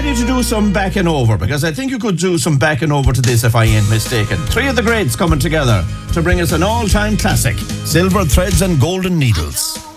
ready to do some backing over? Because I think you could do some backing over to this if I ain't mistaken. Three of the greats coming together to bring us an all-time classic, Silver Threads and Golden Needles.